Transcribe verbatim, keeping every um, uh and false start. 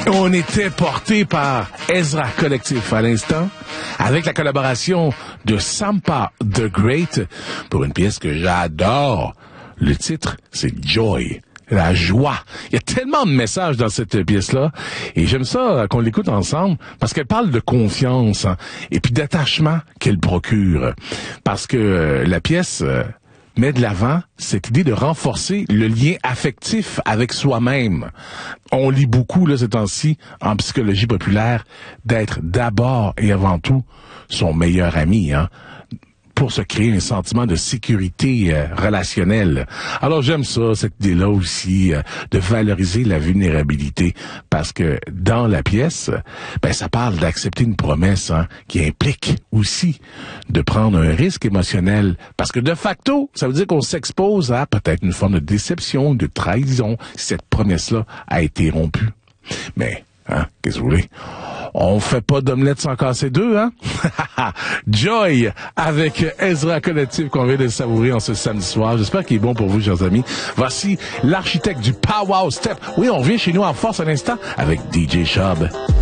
On était porté par Ezra Collectif à l'instant, avec la collaboration de Sampa the Great pour une pièce que j'adore. Le titre, c'est Joy. La joie. Il y a tellement de messages dans cette pièce-là, et j'aime ça qu'on l'écoute ensemble, parce qu'elle parle de confiance, hein, et puis d'attachement qu'elle procure. Parce que euh, la pièce euh, met de l'avant cette idée de renforcer le lien affectif avec soi-même. On lit beaucoup, là, ces temps-ci, en psychologie populaire, d'être d'abord et avant tout son meilleur ami, hein, pour se créer un sentiment de sécurité euh, relationnelle. Alors j'aime ça, cette idée-là aussi, euh, de valoriser la vulnérabilité, parce que dans la pièce, ben ça parle d'accepter une promesse, hein, qui implique aussi de prendre un risque émotionnel, parce que de facto, ça veut dire qu'on s'expose à peut-être une forme de déception, de trahison, si cette promesse-là a été rompue. Mais, hein, qu'est-ce que vous voulez? On fait pas d'omelette sans casser deux, hein? Joy avec Ezra Collectif qu'on vient de savourer en ce samedi soir. J'espère qu'il est bon pour vous, chers amis. Voici l'architecte du Pow Wow Step. Oui, on revient chez nous en force à l'instant avec D J Shub.